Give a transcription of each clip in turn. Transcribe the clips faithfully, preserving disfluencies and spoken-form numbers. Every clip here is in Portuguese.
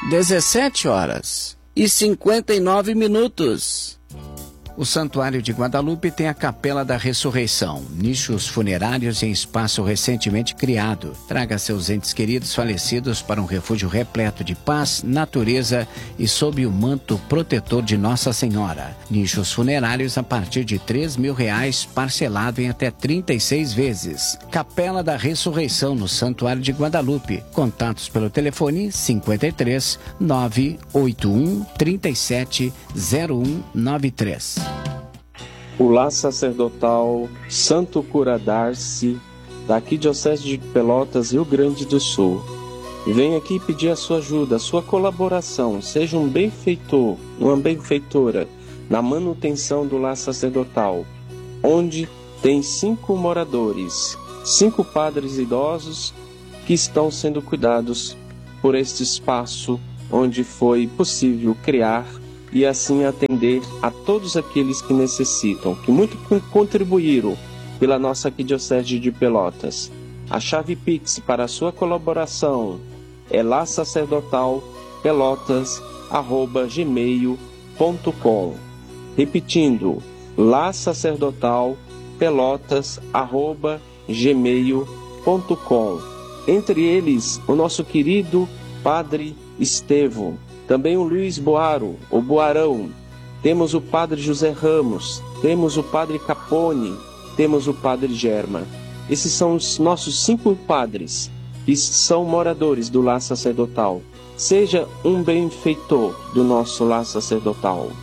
dezessete horas e cinquenta e nove minutos. O Santuário de Guadalupe tem a Capela da Ressurreição, nichos funerários em espaço recentemente criado. Traga seus entes queridos falecidos para um refúgio repleto de paz, natureza e sob o manto protetor de Nossa Senhora. Nichos funerários a partir de três mil reais, parcelado em até trinta e seis vezes. Capela da Ressurreição no Santuário de Guadalupe. Contatos pelo telefone cinquenta e três, nove oito um, trinta e sete, zero um nove três. O lar sacerdotal Santo Cura Darcy, da Arquidiocese de Pelotas, Rio Grande do Sul. Vem aqui pedir a sua ajuda, a sua colaboração. Seja um benfeitor, uma benfeitora na manutenção do lar sacerdotal, onde tem cinco moradores, cinco padres idosos que estão sendo cuidados por este espaço onde foi possível criar e assim atender a todos aqueles que necessitam, que muito contribuíram pela nossa Arquidiocese de Pelotas. A chave Pix para a sua colaboração é lar sacerdotal pelotas arroba gmail ponto com. Repetindo, lar sacerdotal pelotas arroba gmail ponto com. Entre eles, o nosso querido Padre Estevão, também o Luiz Boaro, o Boarão, temos o Padre José Ramos, temos o Padre Capone, temos o Padre Germa. Esses são os nossos cinco padres que são moradores do lar sacerdotal. Seja um benfeitor do nosso lar sacerdotal.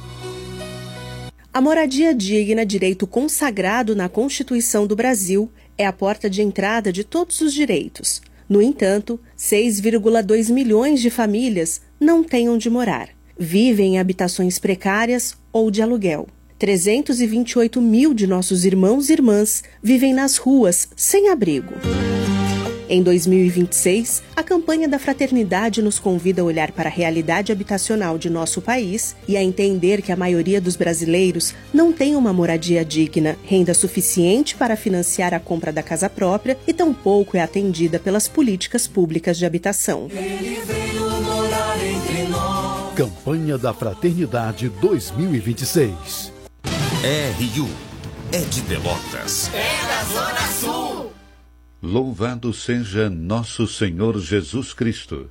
A moradia digna, direito consagrado na Constituição do Brasil, é a porta de entrada de todos os direitos. No entanto, seis vírgula dois milhões de famílias não têm onde morar. Vivem em habitações precárias ou de aluguel. trezentos e vinte e oito mil de nossos irmãos e irmãs vivem nas ruas, sem abrigo. Em dois mil e vinte e seis, a campanha da Fraternidade nos convida a olhar para a realidade habitacional de nosso país e a entender que a maioria dos brasileiros não tem uma moradia digna, renda suficiente para financiar a compra da casa própria e tampouco é atendida pelas políticas públicas de habitação. Ele veio morar entre nós. Campanha da Fraternidade dois mil e vinte e seis. R U é de Pelotas. É da Zona Sul. Louvado seja nosso Senhor Jesus Cristo.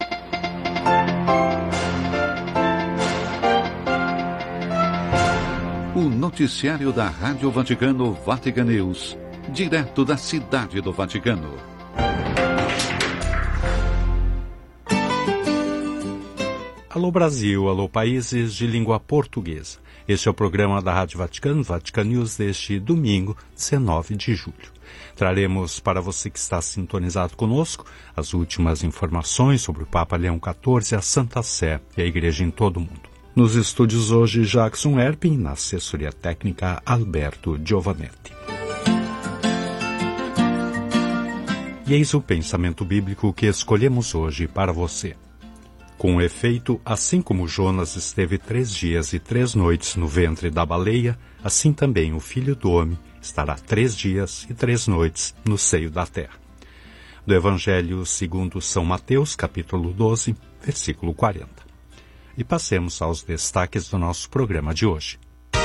O noticiário da Rádio Vaticano, Vatican News, direto da Cidade do Vaticano. Alô Brasil, alô países de língua portuguesa. Este é o programa da Rádio Vaticano, Vatican News, deste domingo, dezenove de julho. Traremos para você que está sintonizado conosco as últimas informações sobre o Papa Leão quatorze, a Santa Sé e a Igreja em todo o mundo. Nos estúdios hoje, Jackson Erpin, na assessoria técnica, Alberto Giovanetti. E eis o pensamento bíblico que escolhemos hoje para você. Com efeito, assim como Jonas esteve três dias e três noites no ventre da baleia, assim também o Filho do Homem estará três dias e três noites no seio da terra. Do Evangelho segundo São Mateus, capítulo doze, versículo quarenta. E passemos aos destaques do nosso programa de hoje.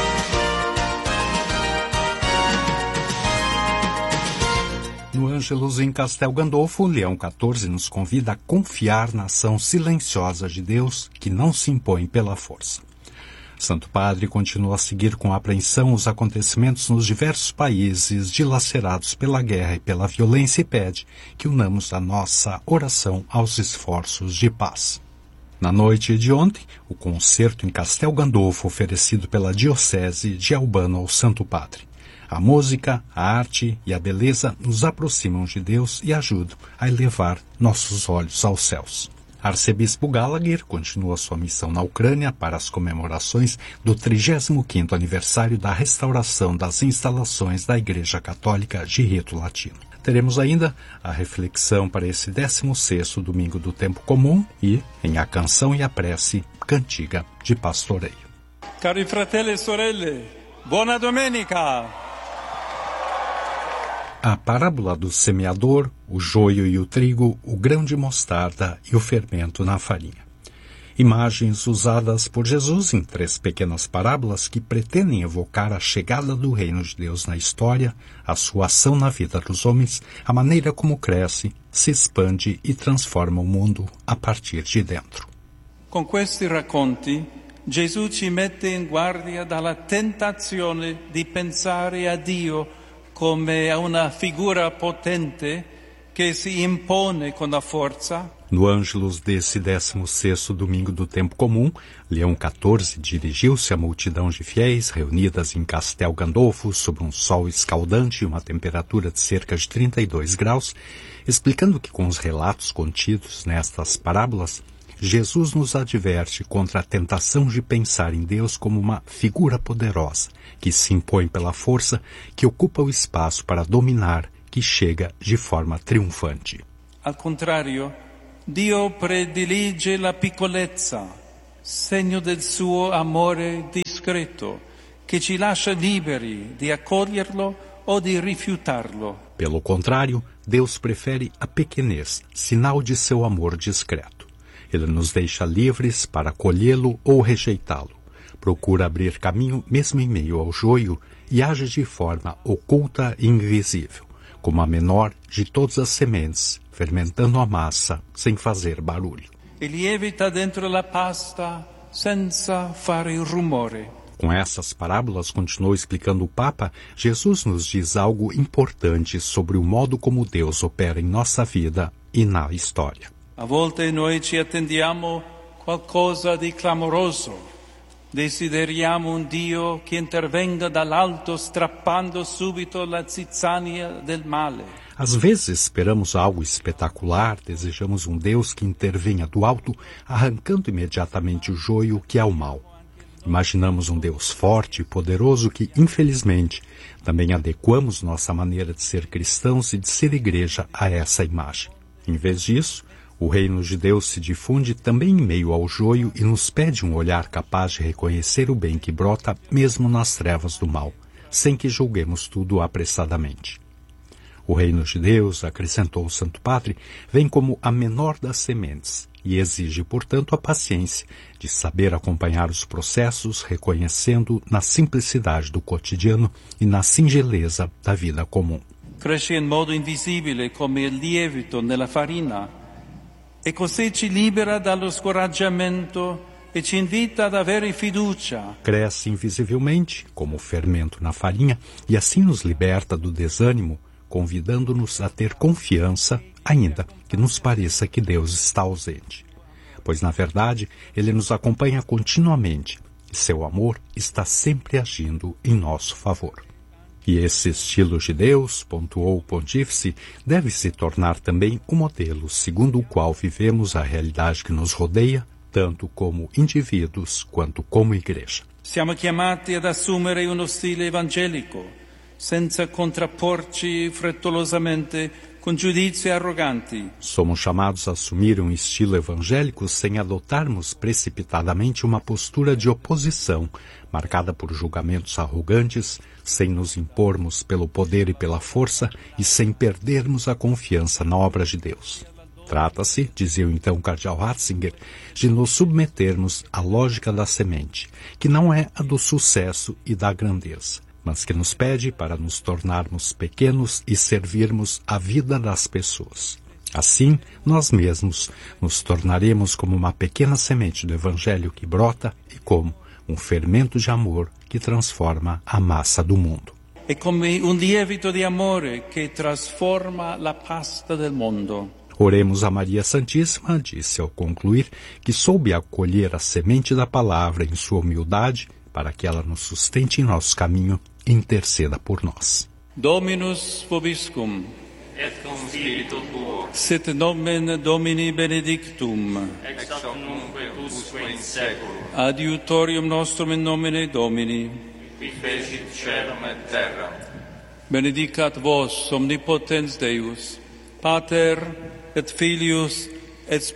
No Ângelus em Castel Gandolfo, Leão quatorze nos convida a confiar na ação silenciosa de Deus que não se impõe pela força. Santo Padre continua a seguir com apreensão os acontecimentos nos diversos países dilacerados pela guerra e pela violência e pede que unamos a nossa oração aos esforços de paz. Na noite de ontem, o concerto em Castel Gandolfo oferecido pela Diocese de Albano ao Santo Padre. A música, a arte e a beleza nos aproximam de Deus e ajudam a elevar nossos olhos aos céus. Arcebispo Gallagher continua sua missão na Ucrânia para as comemorações do trigésimo quinto aniversário da restauração das instalações da Igreja Católica de rito latino. Teremos ainda a reflexão para esse décimo sexto domingo do tempo comum e, em A Canção e a Prece, Cantiga de Pastoreio. Cari fratelli e sorelle, buona domenica! A parábola do semeador, o joio e o trigo, o grão de mostarda e o fermento na farinha. Imagens usadas por Jesus em três pequenas parábolas que pretendem evocar a chegada do reino de Deus na história, a sua ação na vida dos homens, a maneira como cresce, se expande e transforma o mundo a partir de dentro. Con questi racconti, Gesù ci mette in guardia dalla tentazione di pensare a Dio come a una figura potente che si impone con la forza. No Ângelus desse décimo sexto domingo do tempo comum, Leão quatorze dirigiu-se à multidão de fiéis reunidas em Castel Gandolfo sob um sol escaldante e uma temperatura de cerca de trinta e dois graus, explicando que com os relatos contidos nestas parábolas, Jesus nos adverte contra a tentação de pensar em Deus como uma figura poderosa, que se impõe pela força, que ocupa o espaço para dominar, que chega de forma triunfante. Al contrario, Dio predilige la piccolezza, segno del suo amore discreto, che ci lascia liberi di accoglierlo o di rifiutarlo. Pelo contrário, Deus prefere a pequenez, sinal de seu amor discreto. Ele nos deixa livres para acolhê-lo ou rejeitá-lo. Procura abrir caminho mesmo em meio ao joio e age de forma oculta e invisível, como a menor de todas as sementes, fermentando a massa sem fazer barulho. E lievita dentro la pasta senza fare rumore. Com essas parábolas, continuou explicando o Papa, Jesus nos diz algo importante sobre o modo como Deus opera em nossa vida e na história. A volte noi ci attendiamo qualcosa di clamoroso. Desideriamo un Dio che intervenga dall'alto strappando subito la zizzania del male. Às vezes esperamos algo espetacular, desejamos um Deus que intervenha do alto, arrancando imediatamente o joio que é o mal. Imaginamos um Deus forte e poderoso que, infelizmente, também adequamos nossa maneira de ser cristãos e de ser igreja a essa imagem. Em vez disso, o reino de Deus se difunde também em meio ao joio e nos pede um olhar capaz de reconhecer o bem que brota mesmo nas trevas do mal, sem que julguemos tudo apressadamente. O reino de Deus, acrescentou o Santo Padre, vem como a menor das sementes e exige, portanto, a paciência de saber acompanhar os processos, reconhecendo na simplicidade do cotidiano e na singeleza da vida comum. Cresce in modo invisibile come il lievito nella farina e così ci libera dallo scoraggiamento e ci invita ad avere fiducia. Cresce invisivelmente, como o fermento na farinha, e assim nos liberta do desânimo, convidando-nos a ter confiança, ainda que nos pareça que Deus está ausente. Pois, na verdade, Ele nos acompanha continuamente e seu amor está sempre agindo em nosso favor. E esse estilo de Deus, pontuou o pontífice, deve se tornar também o modelo segundo o qual vivemos a realidade que nos rodeia, tanto como indivíduos quanto como igreja. Siamo chiamati ad assumere uno stile evangelico, senza contrapporci frettolosamente com giudizi arroganti. Somos chamados a assumir um estilo evangélico sem adotarmos precipitadamente uma postura de oposição, marcada por julgamentos arrogantes, sem nos impormos pelo poder e pela força e sem perdermos a confiança na obra de Deus. Trata-se, dizia o então cardeal Ratzinger, de nos submetermos à lógica da semente, que não é a do sucesso e da grandeza, mas que nos pede para nos tornarmos pequenos e servirmos a vida das pessoas. Assim, nós mesmos nos tornaremos como uma pequena semente do Evangelho que brota e como um fermento de amor que transforma a massa do mundo. É como um lievito de amore que transforma a pasta del mundo. Oremos a Maria Santíssima, disse ao concluir, que soube acolher a semente da palavra em sua humildade, para que ela nos sustente em nosso caminho e interceda por nós. Dominus vobiscum. Et cum spiritu tuo. Sit nomen Domini benedictum. Ex hoc nunc usque in seculum. Adiutorium nostrum in nomine Domini. Qui fecit caelum et terram. Benedicat vos omnipotens Deus, Pater et Filius et